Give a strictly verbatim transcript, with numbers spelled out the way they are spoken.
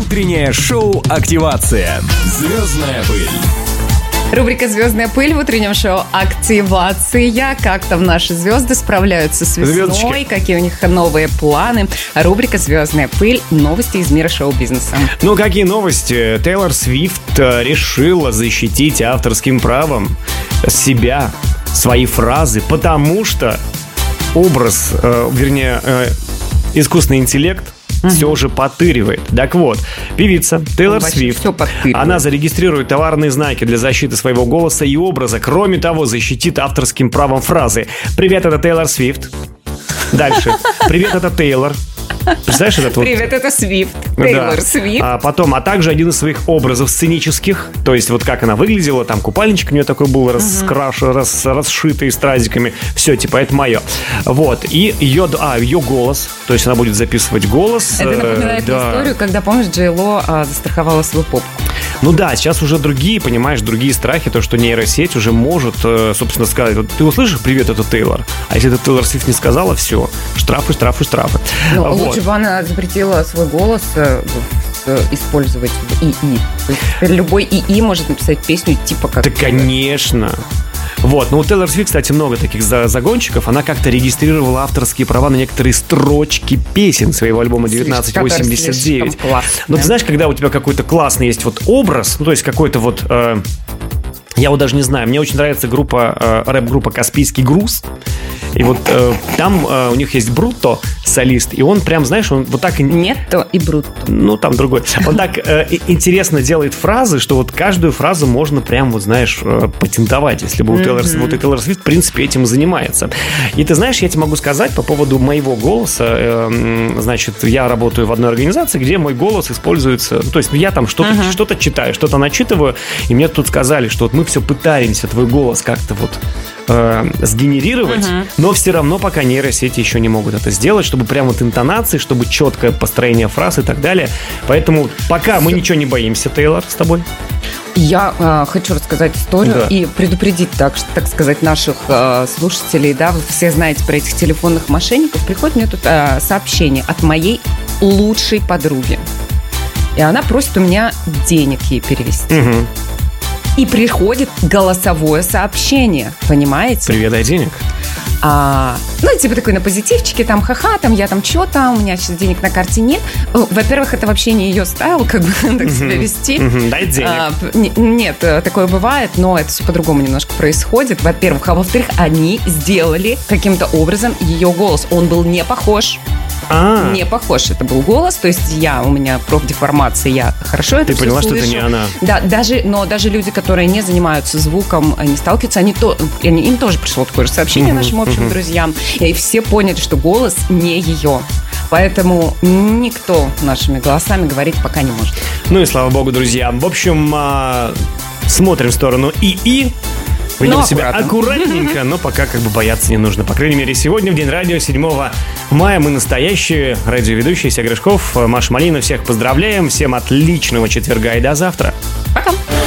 Утреннее шоу «Активация». Звездная пыль. Рубрика «Звездная пыль» в утреннем шоу «Активация». Как там наши звезды справляются с весной, Звездочки. какие у них новые планы. Рубрика «Звездная пыль». Новости из мира шоу-бизнеса. Ну, какие новости? Тейлор Свифт э, решила защитить авторским правом себя, свои фразы, потому что образ, э, вернее, э, искусственный интеллект Mm-hmm. все же подтыривает. Так вот, певица Тейлор Свифт, она зарегистрирует товарные знаки для защиты своего голоса и образа. Кроме того, защитит авторским правом фразы: «Привет, это Тейлор Свифт». Дальше. «Привет, это Тейлор». Представляешь, этот вот... Привет, это Свифт. Тейлор да. Свифт. А потом, а также один из своих образов сценических, то есть вот как она выглядела, там купальничек у нее такой был раскраш, uh-huh. рас, расшитый стразиками, все, типа, это мое. Вот, и ее, а, ее голос, то есть она будет записывать голос. Это напоминает э, да. историю, когда, помнишь, Джей Ло а, застраховала свою попку. Ну да, сейчас уже другие, понимаешь, другие страхи, то, что нейросеть уже может, собственно, сказать: вот ты услышишь «Привет, это Тейлор», а если это Тейлор Свифт не сказала, все, штрафы, штрафы, штрафы. Ну, вот. Лучше бы она запретила свой голос э, э, использовать в ИИ. То есть теперь любой ИИ может написать песню типа как... Да, конечно. Вот, ну у Тейлор Свифт, кстати, много таких загонщиков. Она как-то регистрировала авторские права на некоторые строчки песен своего альбома девятнадцать восемьдесят девять. Но ты знаешь, когда у тебя какой-то классный есть вот образ, ну то есть какой-то вот... Э, я вот даже не знаю, мне очень нравится группа, э, рэп-группа «Каспийский груз». И вот э, там э, у них есть Брутто, солист, и он прям, знаешь, он вот так... Нетто и Брутто. Ну, там другой. Он так э, интересно делает фразы, что вот каждую фразу можно прям, вот знаешь, э, патентовать, если бы у Тейлор, mm-hmm. вот и Тейлор Свифт, в принципе, этим занимается. И ты знаешь, я тебе могу сказать по поводу моего голоса, э, значит, я работаю в одной организации, где мой голос используется, ну, то есть я там что-то, mm-hmm. что-то читаю, что-то начитываю, и мне тут сказали, что вот мы все пытаемся твой голос как-то вот э, сгенерировать, uh-huh. но все равно пока нейросети еще не могут это сделать, чтобы прям вот интонации, чтобы четкое построение фраз и так далее. Поэтому пока мы ничего не боимся, Тейлор, с тобой. Я э, хочу рассказать историю да. и предупредить, так, так сказать, наших э, слушателей. Да, вы все знаете про этих телефонных мошенников. Приходит мне тут э, сообщение от моей лучшей подруги. И она просит у меня денег ей перевести. Uh-huh. И приходит голосовое сообщение, понимаете? Привет, дай денег. А, ну, типа такой на позитивчике, там, ха-ха, там, я там что-то, у меня сейчас денег на карте нет. Во-первых, это вообще не ее стайл, как бы, так uh-huh. себя вести. Uh-huh. Дай денег. А, не, нет, такое бывает, но это все по-другому немножко происходит, во-первых. А во-вторых, они сделали каким-то образом ее голос. Он был не похож. А-а-а. Не похож это был голос, то есть я, у меня профдеформация, я хорошо это Ты все поняла, слышу. Что это не она? Да, даже, но даже люди, которые не занимаются звуком, не сталкиваются, они то, они, им тоже пришло такое же сообщение uh-huh, нашим общим uh-huh. друзьям, и все поняли, что голос не ее. Поэтому никто нашими голосами говорить пока не может. Ну и слава богу, друзья. В общем, смотрим в сторону ИИ. Ведем себя аккуратненько, но пока как бы бояться не нужно. По крайней мере, сегодня, в День радио, седьмого мая, мы настоящие радиоведущие. Сеня Гришков, Маша Малинина. Всех поздравляем. Всем отличного четверга и до завтра. Пока.